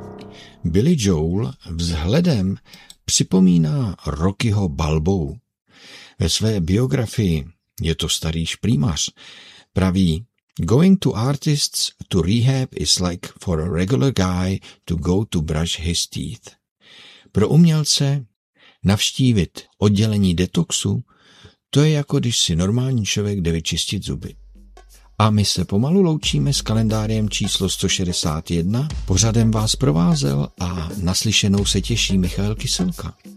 Billy Joel vzhledem připomíná Rockyho Balbou. Ve své biografii, je to starý šprýmař, praví: Going to artists to rehab is like for a regular guy to go to brush his teeth. Pro umělce navštívit oddělení detoxu, to je jako když si normální člověk jde vyčistit zuby. A my se pomalu loučíme s kalendářem číslo 161. Pořadem vás provázel a naslyšenou se těší Michal Kyselka.